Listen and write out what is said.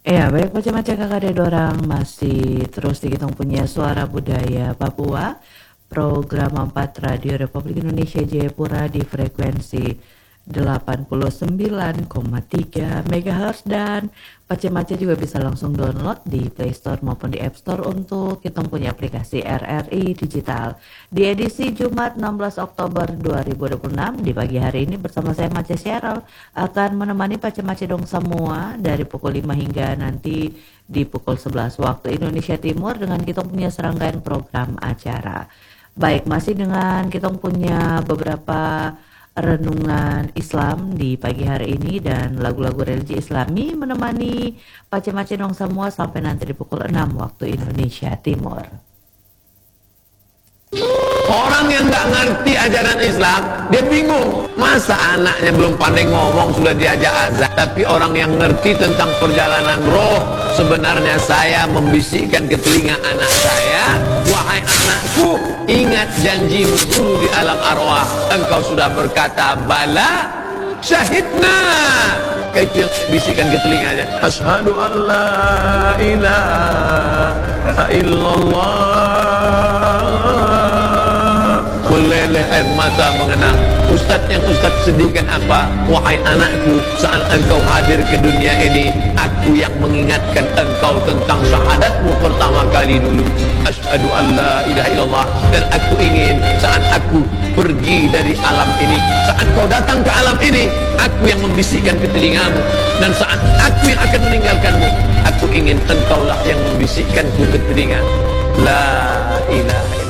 Ya, baik macam-macam kakak ada orang masih terus dihitung punya suara budaya Papua, program 4 Radio Republik Indonesia Jayapura di frekuensi 89,3 MHz dan macam-macam juga bisa langsung download di Play Store maupun di App Store untuk kita punya aplikasi RRI Digital. Di edisi Jumat 16 Oktober 2026 di pagi hari ini bersama saya Mace Cheryl akan menemani macam-macam dong semua dari pukul 5 hingga nanti di pukul 11 waktu Indonesia Timur dengan kita punya serangkaian program acara. Baik, masih dengan kita punya beberapa renungan Islam di pagi hari ini dan lagu-lagu religi Islami menemani macam-macam dong semua sampai nanti di pukul 6 waktu Indonesia Timur. Orang yang nggak ngerti ajaran Islam, dia bingung. Masa anaknya belum pandai ngomong sudah diajak azan? Tapi orang yang ngerti tentang perjalanan roh, sebenarnya saya membisikkan ke telinga anak saya, wahai anakku, ingat janjimu dulu di alam arwah. Engkau sudah berkata bala, syahidna. Itu yang bisikan ke telinganya. Asyhadu an la ilaha illallah. Meleleh air mata mengenang. Ustadz yang Ustadz sedihkan apa? Wahai anakku, saat engkau hadir ke dunia ini, aku yang mengingatkan engkau tentang syahadatmu pertama kali dulu. Asyhadu an la ilaha illallah. Dan aku ingin saat aku pergi dari alam ini, saat kau datang ke alam ini, aku yang membisikkan ke telingamu. Dan saat aku yang akan meninggalkanmu, aku ingin engkaulah yang membisikkanku ke telinga. La ilaha illallah.